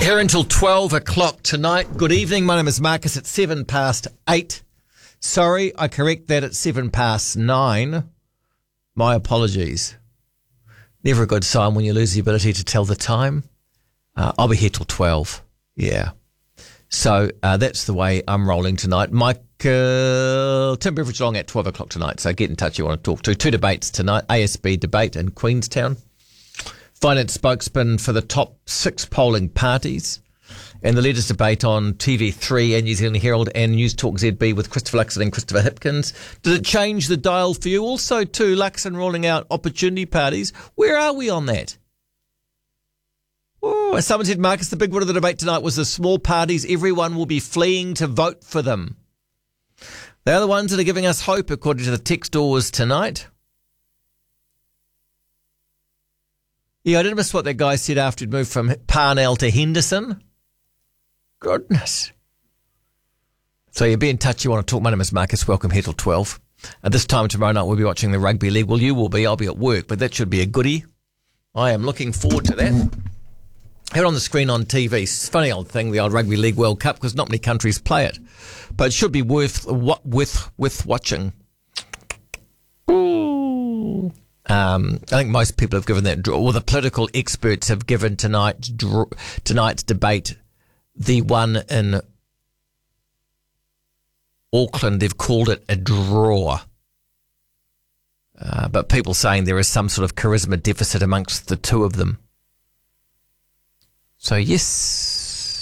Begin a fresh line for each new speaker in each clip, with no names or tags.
Here until 12 o'clock tonight. Good evening. My name is Marcus. It's 8:07. Sorry, I correct that at 9:07. My apologies. Never a good sign when you lose the ability to tell the time. I'll be here till 12. Yeah. So that's the way I'm rolling tonight. Tim Beveridge Long at 12 o'clock tonight. So get in touch if you want to talk to. 2 debates tonight. ASB debate in Queenstown. Finance spokesman for the top 6 polling parties. And the leaders debate on TV3 and New Zealand Herald and News Talk ZB with Christopher Luxon and Christopher Hipkins. Did it change the dial for you? Also, too, Luxon rolling out opportunity parties. Where are we on that? Oh, as someone said, Marcus, the big word of the debate tonight was the small parties. Everyone will be fleeing to vote for them. They're the ones that are giving us hope, according to the text doors tonight. Yeah, I didn't miss what that guy said after he'd moved from Parnell to Henderson. Goodness. So you be in touch. You want to talk. My name is Marcus. Welcome here till 12. At this time tomorrow night, we'll be watching the rugby league. Well, you will be. I'll be at work, but that should be a goodie. I am looking forward to that. Here on the screen on TV, it's a funny old thing, the old Rugby League World Cup, because not many countries play it. But it should be worth watching. Ooh. I think most people have given that draw, or the political experts have given tonight's debate the one in Auckland. They've called it a draw. But people saying there is some sort of charisma deficit amongst the two of them. So, yes.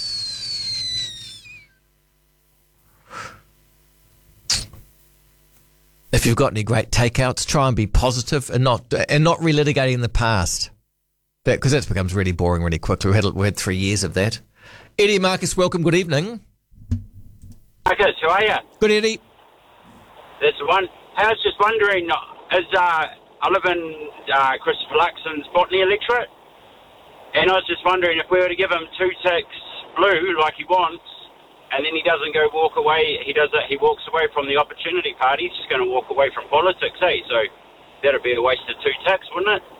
If you've got any great takeouts, try and be positive and not relitigating the past. Because that becomes really boring really quickly. We had 3 years of that. Eddie, Marcus, welcome. Good evening.
Marcus, how are you?
Good, Eddie.
That's the one. I was just wondering, I live in Christopher Luxon's Botany electorate, and I was just wondering if we were to give him 2 ticks blue like he wants, and then he doesn't go walk away, he walks away from the opportunity party, he's just going to walk away from politics, eh? So that'd be a waste of 2 ticks, wouldn't it?